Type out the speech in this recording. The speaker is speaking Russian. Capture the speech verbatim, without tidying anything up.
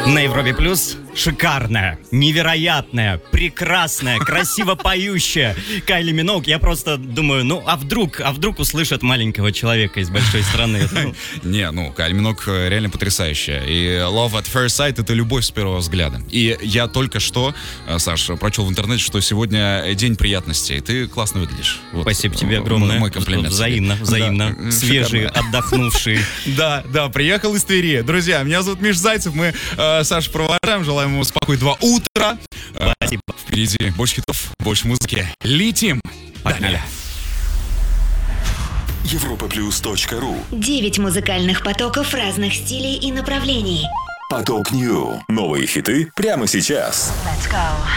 На Европе Плюс шикарная, невероятная, прекрасная, красиво поющая Кайли Миноуг. Я просто думаю, ну а вдруг, а вдруг услышат маленького человека из большой страны? Ну. Не, ну, Кайли Миноуг реально потрясающая. И Love at First Sight — это любовь с первого взгляда. И я только что, Саш, прочел в интернете, что сегодня день приятностей. Ты классно выглядишь. Вот. Спасибо тебе огромное. Мой комплимент. Взаимно, взаимно. Да, свежий, шикарно. Отдохнувший. Да, да, приехал из Твери. Друзья, меня зовут Миш Зайцев. Мы э, Сашу провожаем. Желаем ему спокойного утра. Спасибо. Э, впереди больше хитов, больше музыки. Летим. Погнали. европа плюс точка ру. Девять музыкальных потоков разных стилей и направлений. Поток Нью. Новые хиты прямо сейчас. Let's go.